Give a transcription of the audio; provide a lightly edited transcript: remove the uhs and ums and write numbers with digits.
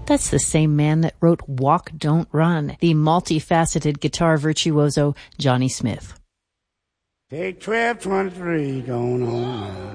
That's the same man that wrote Walk, Don't Run, the multifaceted guitar virtuoso Johnny Smith. Take 1223 going on now.